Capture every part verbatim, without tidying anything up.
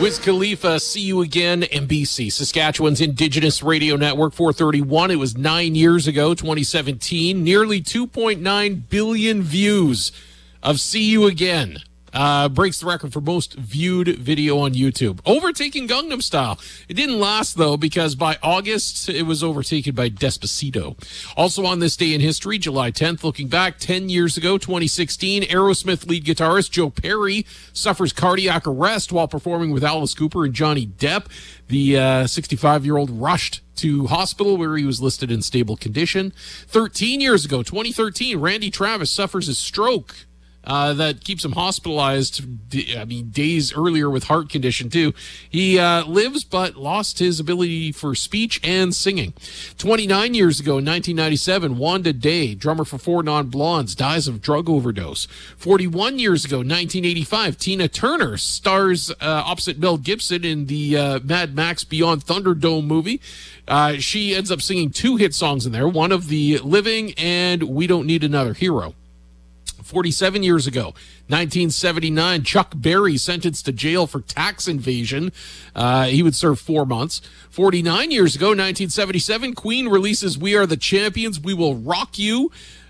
Wiz Khalifa, See You Again, M B C, Saskatchewan's Indigenous Radio Network, four thirty-one. It was nine years ago, twenty seventeen. Nearly two point nine billion views of See You Again. Uh, breaks the record for most viewed video on YouTube. Overtaking Gangnam Style. It didn't last, though, because by August, it was overtaken by Despacito. Also on this day in history, July tenth, looking back ten years ago, twenty sixteen, Aerosmith lead guitarist Joe Perry suffers cardiac arrest while performing with Alice Cooper and Johnny Depp. The uh, sixty-five-year-old rushed to hospital where he was listed in stable condition. thirteen years ago, twenty thirteen, Randy Travis suffers a stroke. Uh, that keeps him hospitalized, I mean, days earlier with heart condition, too. He uh, lives but lost his ability for speech and singing. twenty-nine years ago, in nineteen ninety-seven, Wanda Day, drummer for Four Non Blondes, dies of drug overdose. forty-one years ago, nineteen eighty-five, Tina Turner stars uh, opposite Mel Gibson in the uh, Mad Max Beyond Thunderdome movie. Uh, she ends up singing two hit songs in there, one of The Living and We Don't Need Another Hero. forty-seven years ago, nineteen seventy-nine, Chuck Berry sentenced to jail for tax evasion. Uh, he would serve four months. forty-nine years ago, nineteen seventy-seven, Queen releases We Are the Champions, We Will Rock You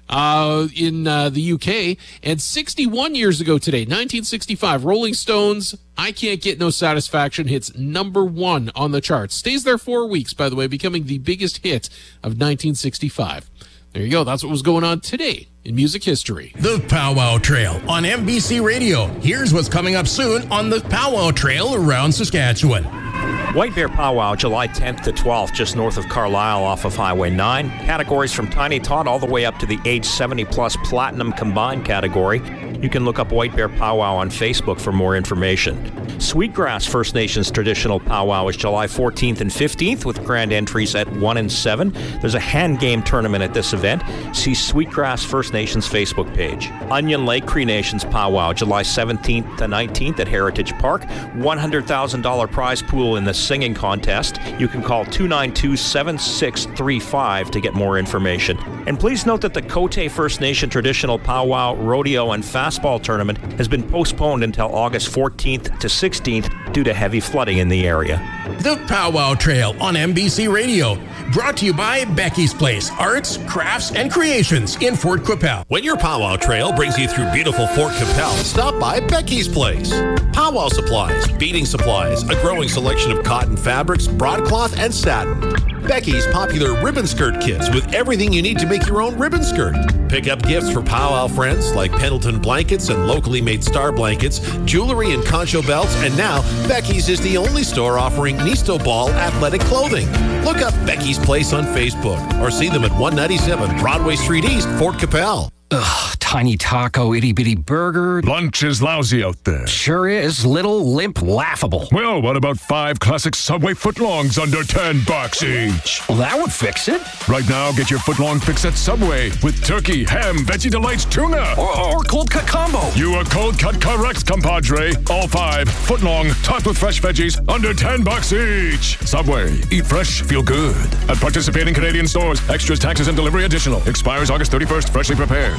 uh, in uh, the U K. And sixty-one years ago today, nineteen sixty-five, Rolling Stones, I Can't Get No Satisfaction hits number one on the charts. Stays there four weeks, by the way, becoming the biggest hit of nineteen sixty-five. There you go. That's what was going on today in music history. The Powwow Trail on M B C Radio. Here's what's coming up soon on the Powwow Trail around Saskatchewan. White Bear Powwow, July tenth to twelfth, just north of Carlisle off of Highway nine. Categories from Tiny Tot all the way up to the age seventy plus Platinum Combined category. You can look up White Bear Powwow on Facebook for more information. Sweetgrass First Nations Traditional Powwow is July fourteenth and fifteenth with grand entries at one and seven. There's a hand game tournament at this event. See Sweetgrass First Nations Facebook page. Onion Lake Cree Nations Powwow, July seventeenth to nineteenth at Heritage Park. one hundred thousand dollars prize pool in the singing contest. You can call two nine two, seven six three five to get more information. And please note that the Cote First Nation Traditional Powwow, Rodeo, and Fastball Tournament has been postponed until August fourteenth to sixteenth due to heavy flooding in the area. The Powwow Trail on M B C Radio. Brought to you by Becky's Place, Arts, Crafts, and Creations in Fort Qu'Appelle. When your Powwow Trail brings you through beautiful Fort Qu'Appelle, stop by Becky's Place. Powwow supplies, beading supplies, a growing selection of cotton fabrics, broadcloth, and satin. Becky's popular ribbon skirt kits with everything you need to make your own ribbon skirt. Pick up gifts for powwow friends like Pendleton blankets and locally made star blankets, jewelry and concho belts, and now Becky's is the only store offering Nisto Ball athletic clothing. Look up Becky's Place on Facebook or see them at one ninety-seven Broadway Street East, Fort Qu'Appelle. Ugh, tiny taco, itty bitty burger. Lunch is lousy out there. Sure is. Little, limp, laughable. Well, what about five classic Subway footlongs under ten bucks each? Well, that would fix it. Right now, get your footlong fix at Subway with turkey, ham, Veggie Delights, tuna. Or, or cold cut combo. You are cold cut correct, compadre. All five footlong, topped with fresh veggies, under ten bucks each. Subway. Eat fresh, feel good. At participating Canadian stores, extras, taxes, and delivery additional. Expires August thirty-first. Freshly prepared.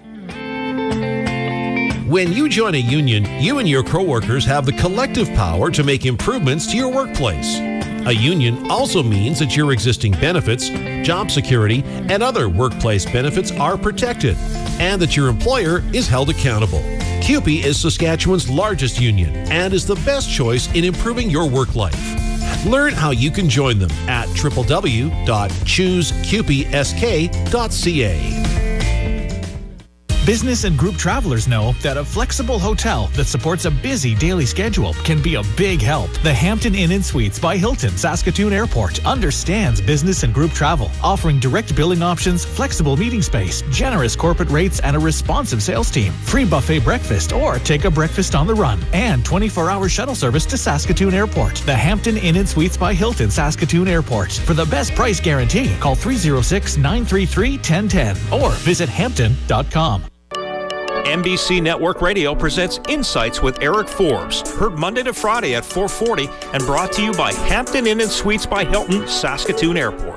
When you join a union, you and your coworkers have the collective power to make improvements to your workplace. A union also means that your existing benefits, job security, and other workplace benefits are protected, and that your employer is held accountable. C U P E is Saskatchewan's largest union and is the best choice in improving your work life. Learn how you can join them at w w w dot choose q p s k dot c a. Business and group travelers know that a flexible hotel that supports a busy daily schedule can be a big help. The Hampton Inn and Suites by Hilton, Saskatoon Airport understands business and group travel, offering direct billing options, flexible meeting space, generous corporate rates, and a responsive sales team. Free buffet breakfast or take a breakfast on the run, and twenty-four hour shuttle service to Saskatoon Airport. The Hampton Inn and Suites by Hilton, Saskatoon Airport. For the best price guarantee, call three oh six, nine three three, one oh one oh or visit hampton dot com. M B C Network Radio presents Insights with Eric Forbes, heard Monday to Friday at four forty and brought to you by Hampton Inn and Suites by Hilton, Saskatoon Airport.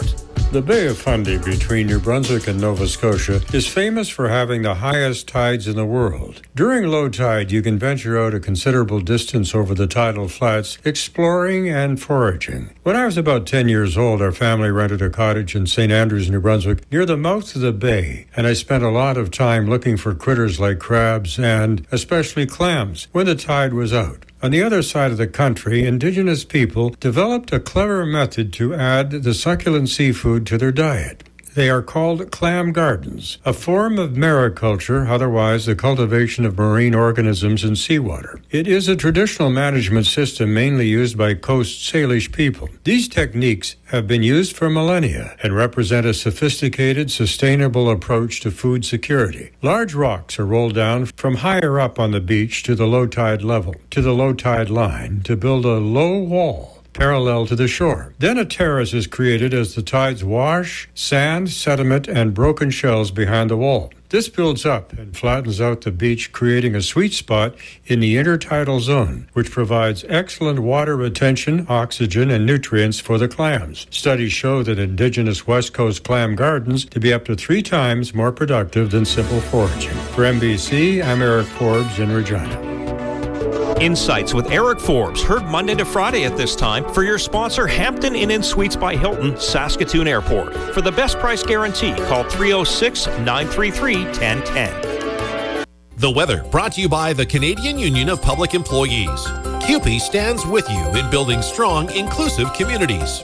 The Bay of Fundy between New Brunswick and Nova Scotia is famous for having the highest tides in the world. During low tide, you can venture out a considerable distance over the tidal flats, exploring and foraging. When I was about ten years old, our family rented a cottage in Saint Andrews, New Brunswick, near the mouth of the bay, and I spent a lot of time looking for critters like crabs and especially clams when the tide was out. On the other side of the country, Indigenous people developed a clever method to add the succulent seafood to their diet. They are called clam gardens, a form of mariculture, otherwise the cultivation of marine organisms in seawater. It is a traditional management system mainly used by Coast Salish people. These techniques have been used for millennia and represent a sophisticated, sustainable approach to food security. Large rocks are rolled down from higher up on the beach to the low tide level, to the low tide line, to build a low wall parallel to the shore. Then a terrace is created as the tides wash sand, sediment, and broken shells behind the wall. This builds up and flattens out the beach, creating a sweet spot in the intertidal zone, which provides excellent water retention, oxygen, and nutrients for the clams. Studies show that Indigenous West Coast clam gardens to be up to three times more productive than simple foraging. For N B C, I'm Eric Forbes in Regina. Insights with Eric Forbes, heard Monday to Friday at this time for your sponsor, Hampton Inn and Suites by Hilton, Saskatoon Airport. For the best price guarantee, call three oh six, nine three three, one oh one oh. The weather brought to you by the Canadian Union of Public Employees. C U P E stands with you in building strong, inclusive communities.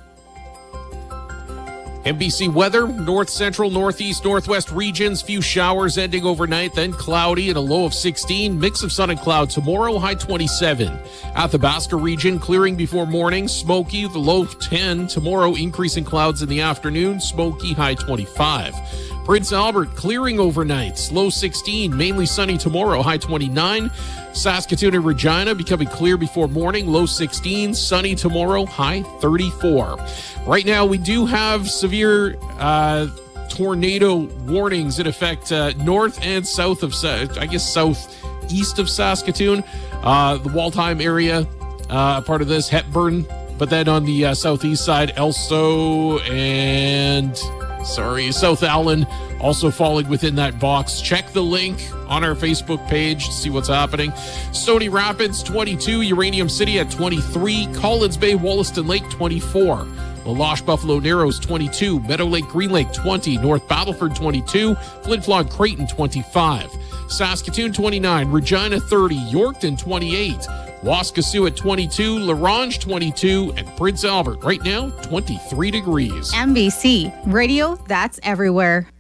N B C weather, north, central, northeast, northwest regions, few showers ending overnight, then cloudy and a low of sixteen. Mix of sun and cloud tomorrow, high twenty-seven. Athabasca region, clearing before morning, smoky, the low ten. Tomorrow, increasing clouds in the afternoon, smoky, high twenty-five. Prince Albert, clearing overnight, low sixteen, mainly sunny tomorrow, high twenty-nine. Saskatoon and Regina becoming clear before morning, low sixteen, sunny tomorrow, high thirty-four. Right now, we do have severe uh, tornado warnings in effect uh, north and south of, I guess, southeast of Saskatoon. Uh, the Waldheim area, uh, part of this, Hepburn, but then on the uh, southeast side, Elso and... Sorry, South Allen also falling within that box. Check the link on our Facebook page to see what's happening. Stony Rapids, twenty-two. Uranium City at twenty-three. Collins Bay, Wollaston Lake, twenty-four. La Loche, Buffalo Narrows, twenty-two. Meadow Lake, Green Lake, twenty. North Battleford, twenty-two. Flin Flon, Creighton, twenty-five. Saskatoon, twenty-nine. Regina, thirty. Yorkton, twenty-eight. Waskesiu at twenty-two, LaRange twenty-two, and Prince Albert right now twenty-three degrees. N B C Radio, that's everywhere.